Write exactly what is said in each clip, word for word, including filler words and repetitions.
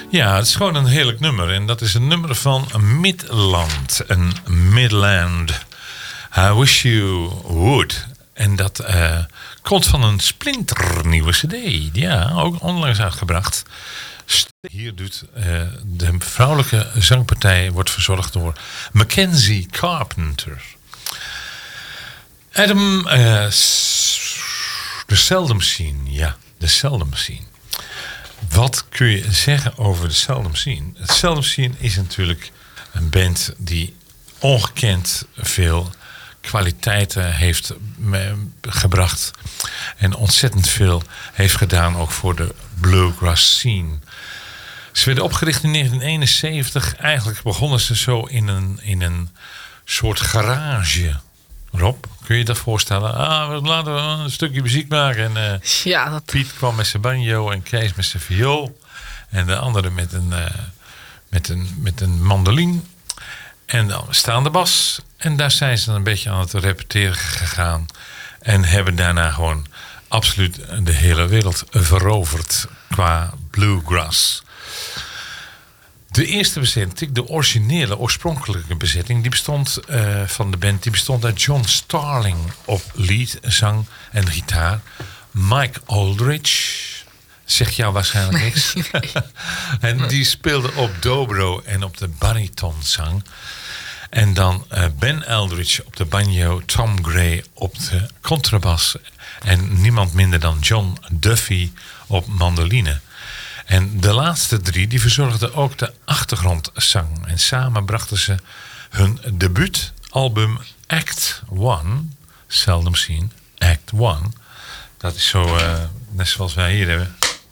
Ja, het is gewoon een heerlijk nummer. En dat is een nummer van Midland. Een Midland. I wish you would. En dat uh, komt van een splinternieuwe cd. Ja, ook onlangs uitgebracht. Hier doet uh, de vrouwelijke zangpartij wordt verzorgd door Mackenzie Carpenter. Adam, uh, The Seldom Scene. Ja, The Seldom Scene. Wat kun je zeggen over The Seldom Scene? The Seldom Scene is natuurlijk een band die ongekend veel kwaliteiten heeft gebracht. En ontzettend veel heeft gedaan ook voor de bluegrass scene. Ze werden opgericht in negentien eenenzeventig. Eigenlijk begonnen ze zo in een, in een soort garage. Rob, kun je je dat voorstellen? Ah, we laten we een stukje muziek maken. En uh, ja, dat... Piet kwam met zijn banjo en Kees met zijn viool. En de andere met een, uh, met een, met een mandoline. En dan staande bas. En daar zijn ze dan een beetje aan het repeteren gegaan. En hebben daarna gewoon absoluut de hele wereld veroverd qua bluegrass. De eerste bezetting, de originele, oorspronkelijke bezetting, die bestond uh, van de band, die bestond uit John Starling op lead, zang en gitaar. Mike Aldridge, zegt jou waarschijnlijk niks. Nee, nee. En die speelde op dobro en op de baritonzang. En dan uh, Ben Eldridge op de banjo, Tom Gray op de contrabas en niemand minder dan John Duffy op mandoline. En de laatste drie die verzorgden ook de achtergrondzang. En samen brachten ze hun debuutalbum Act One, Seldom Scene, Act One. Dat is zo, uh, net zoals wij hier hebben.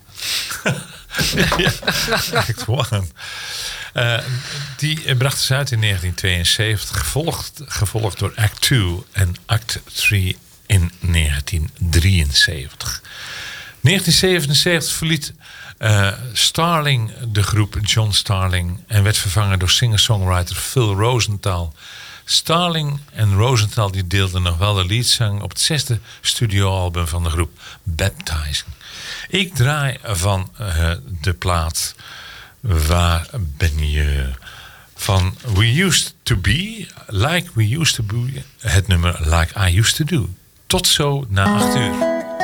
Ja, Act One. Uh, die brachten ze uit in negentien tweeënzeventig, gevolgd, gevolgd door Act Two en Act Three in negentien drieënzeventig. negentien zevenenzeventig verliet uh, Starling de groep John Starling en werd vervangen door singer-songwriter Phil Rosenthal. Starling en Rosenthal die deelden nog wel de leadzang op het zesde studioalbum van de groep, Baptizing. Ik draai van uh, de plaat Waar ben je? Van We Used to Be, Like We Used to Be, het nummer Like I Used to Do. Tot zo na acht uur.